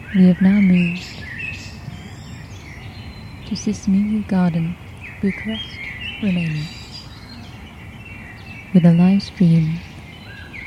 We have now moved to Sismiu Garden, Bucharest, Romania, with a live stream